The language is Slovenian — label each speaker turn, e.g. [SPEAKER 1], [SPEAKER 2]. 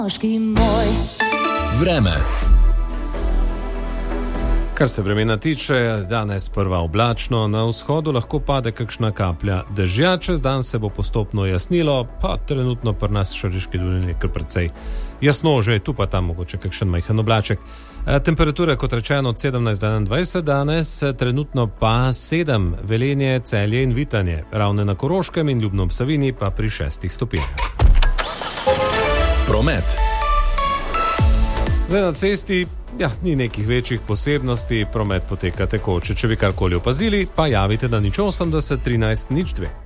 [SPEAKER 1] Moški moj.
[SPEAKER 2] Vreme.
[SPEAKER 3] Kar se vremena tiče, danes prva oblačno, na vzhodu lahko pade kakšna kaplja dežja, čez dan se bo postopno jasnilo, pa trenutno pri nas Šaleški dolini kar precej jasno, že tu pa tam mogoče kakšen majhen oblaček. Temperature, kot rečeno, od 17 do 21 danes, trenutno pa 7, Velenje, Celje in Vitanje, Ravne na Koroškem in Ljubno ob Savinji pa pri 6 stopinjah.
[SPEAKER 2] Promet.
[SPEAKER 3] Zdaj na cesti, ni nekih večjih posebnosti, promet poteka tekoče. Če bi karkoli opazili, pa javite na 080 13 02.